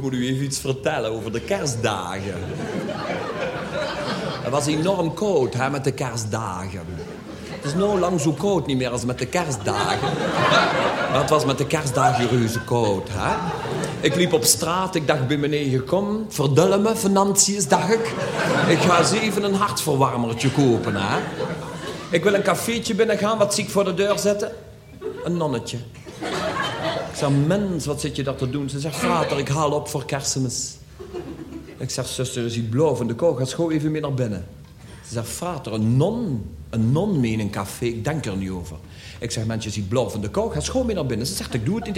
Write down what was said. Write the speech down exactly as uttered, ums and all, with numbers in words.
moet u even iets vertellen over de kerstdagen. Het was enorm koud, hè, met de kerstdagen. Het is nou lang zo koud niet meer als met de kerstdagen. Maar het was met de kerstdagen reuze koud, hè. Ik liep op straat, ik dacht bij meneer, kom, verdullen me, financiën, dacht ik. Ik ga eens even een hartverwarmertje kopen, hè. Ik wil een cafeetje binnengaan, wat zie ik voor de deur zetten? Een nonnetje. Ik zeg, mens, wat zit je daar te doen? Ze zegt, vader, ik haal op voor kerstmis. Ik zeg, zuster, je ziet blauw van de kou, ga schoon even mee naar binnen. Ze zegt, vader, een non, een non mee in een café, ik denk er niet over. Ik zeg, mens, je ziet blauw van de kou, ga schoon mee naar binnen. Ze zegt, ik doe het niet.